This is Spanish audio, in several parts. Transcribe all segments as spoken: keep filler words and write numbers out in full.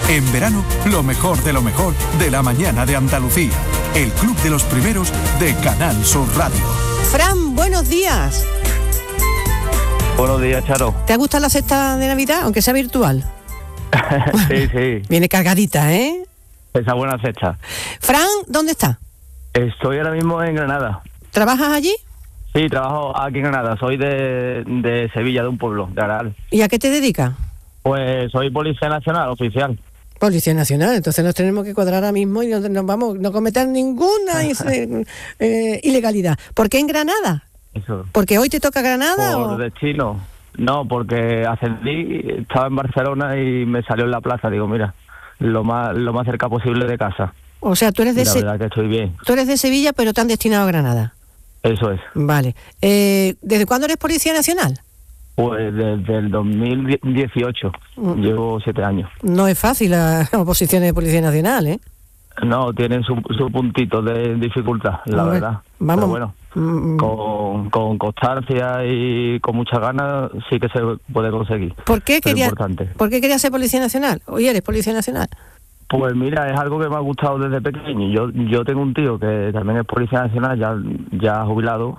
En verano, lo mejor de lo mejor de la mañana de Andalucía. El Club de los Primeros de Canal Sur Radio. Fran, buenos días. Buenos días, Charo. ¿Te gusta la cesta de Navidad, aunque sea virtual? Sí, sí. Viene cargadita, ¿eh? Esa buena cesta. Fran, ¿dónde está? Estoy ahora mismo en Granada. ¿Trabajas allí? Sí, trabajo aquí en Granada. Soy de, de Sevilla, de un pueblo, de Aral. ¿Y a qué te dedicas? Pues soy Policía Nacional, oficial. Policía Nacional, entonces nos tenemos que cuadrar ahora mismo y no nos vamos no cometer ninguna eh, eh, ilegalidad. ¿Por qué en Granada? Eso. ¿Porque hoy te toca Granada? Por o? destino. No, porque ascendí, estaba en Barcelona y me salió en la plaza. Digo, mira, lo más lo más cerca posible de casa. O sea, tú eres de La Se- verdad que estoy bien. tú eres de Sevilla, pero te han destinado a Granada. Eso es. Vale. Eh, ¿Desde cuándo eres Policía Nacional? Pues desde el dos mil dieciocho. Mm. Llevo siete años. No es fácil la oposición de Policía Nacional, ¿eh? No, tienen su, su puntito de dificultad, la Hombre, verdad. vamos. Pero bueno, Mm, con, con constancia y con muchas ganas sí que se puede conseguir. ¿Por qué Es lo querías importante. ¿Por qué querías ser Policía Nacional? Hoy eres Policía Nacional. Pues mira, es algo que me ha gustado desde pequeño. Yo yo tengo un tío que también es Policía Nacional, ya ya jubilado,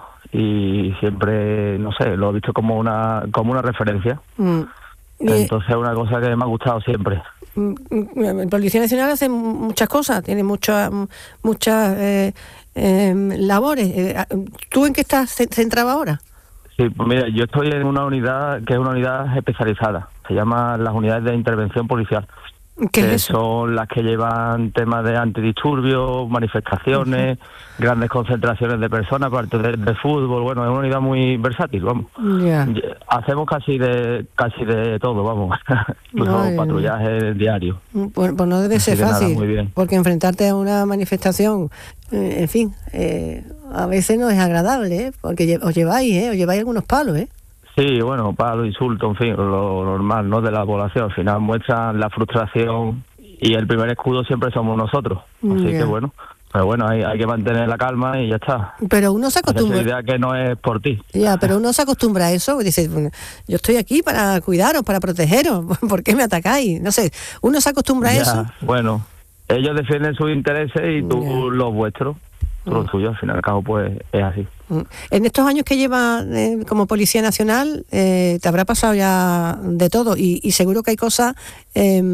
y siempre, no sé, lo he visto como una como una referencia. Mm. Y, Entonces es una cosa que me ha gustado siempre. mm, mm, el Policía Nacional hace muchas cosas, tiene muchas muchas eh, eh, labores. Eh, ¿Tú en qué estás centrado ahora? Sí, pues mira, yo estoy en una unidad que es una unidad especializada. Se llama las unidades de intervención policial. ¿Qué que es eso? son las que llevan temas de antidisturbios, manifestaciones, uh-huh. grandes concentraciones de personas, partidos de, de fútbol. Bueno, es una unidad muy versátil, vamos. Yeah. Hacemos casi de casi de todo, vamos. Incluso no, patrullaje diario. Pues, pues no debe Así ser fácil, nada, muy bien. porque enfrentarte a una manifestación, eh, en fin, eh, a veces no es agradable, ¿eh? Porque lle- os lleváis, ¿eh? Os lleváis algunos palos, ¿eh? Sí, bueno, para los insultos, en fin, lo normal, ¿no?, de la población. Al final muestran la frustración y el primer escudo siempre somos nosotros. Así Yeah. que bueno, pero bueno, hay, hay que mantener la calma y ya está. Pero uno se acostumbra. Esa idea que no es por ti. Ya, pero uno se acostumbra a eso, dice, bueno, yo estoy aquí para cuidaros, para protegeros, ¿por qué me atacáis? No sé, uno se acostumbra a Ya, eso. bueno, ellos defienden sus intereses y tú Ya. los vuestros, tú los tuyos, al fin y al cabo, pues es así. En estos años que lleva eh, como Policía Nacional, eh, te habrá pasado ya de todo y, y seguro que hay cosas, eh, eh,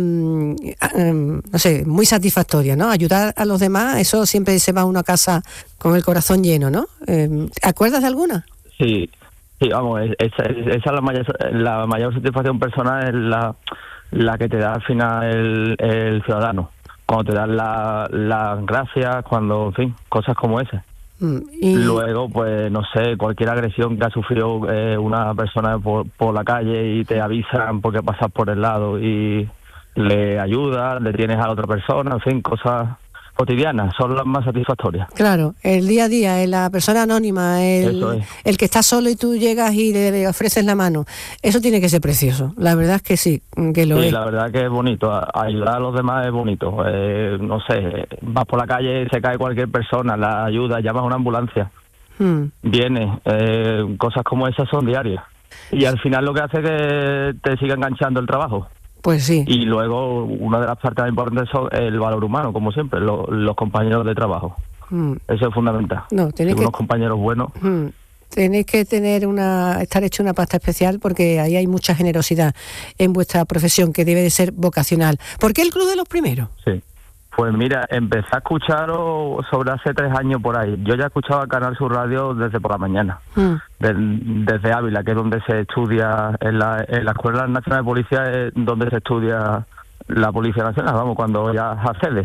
no sé, muy satisfactorias, ¿no? Ayudar a los demás, eso siempre se va uno a casa con el corazón lleno, ¿no? Eh, ¿Te acuerdas de alguna? Sí, sí, vamos, es- esa, es- esa es la mayor, la mayor satisfacción personal, es la, la que te da al final el, el ciudadano. Cuando te dan la- las gracias, cuando, en fin, cosas como esas. Mm, y, Luego, pues, no sé, cualquier agresión que ha sufrido eh, una persona por, por la calle y te avisan porque pasas por el lado y le ayudas, le tienes a la otra persona, en fin, cosas cotidianas, son las más satisfactorias. claro, el día a día, eh, la persona anónima, Eso el, es. el que está solo y tú llegas y le, le ofreces la mano, eso tiene que ser precioso. La verdad es que sí, que lo Sí, es. la verdad que es bonito, a- ayudar a los demás es bonito. Eh, no sé, vas por la calle, se cae cualquier persona, la ayudas, llamas a una ambulancia, Mm. viene, eh, cosas como esas son diarias. Y al final lo que hace es que te siga enganchando el trabajo. Pues sí. Y luego una de las partes más importantes son el valor humano, como siempre, lo- los compañeros de trabajo. Mm. Eso es fundamental. No, Y tienes que, unos compañeros buenos. mm, tenéis que tener una, estar hecho una pasta especial porque ahí hay mucha generosidad en vuestra profesión que debe de ser vocacional. ¿Por qué el Club de los Primeros? Sí. Pues mira, empecé a escuchar sobre hace tres años por ahí. Yo ya escuchaba Canal Sur Radio desde por la mañana, Mm. de- desde Ávila, que es donde se estudia, en la, en la Escuela Nacional de Policía es donde se estudia la Policía Nacional, vamos, cuando ya accedes.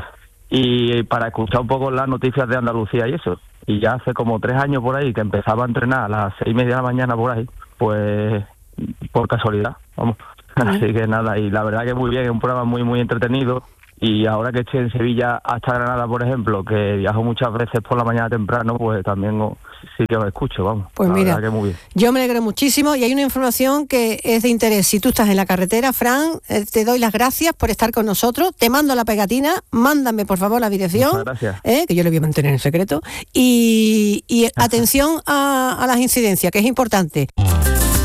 Y para escuchar un poco las noticias de Andalucía y eso. Y ya hace como tres años por ahí que empezaba a entrenar a las seis y media de la mañana por ahí, pues por casualidad, vamos. Así que nada, y la verdad que muy bien, es un programa muy, muy entretenido. Y ahora que estoy en Sevilla hasta Granada, por ejemplo, que viajo muchas veces por la mañana temprano, pues también os- sí que os escucho, vamos. Pues la mira, verdad que muy bien. yo me alegro muchísimo y hay una información que es de interés. Si tú estás en la carretera, Fran, eh, te doy las gracias por estar con nosotros. Te mando la pegatina, mándame por favor la dirección, Muchas gracias. eh, que yo le voy a mantener en secreto. Y, y atención a, a las incidencias, que es importante.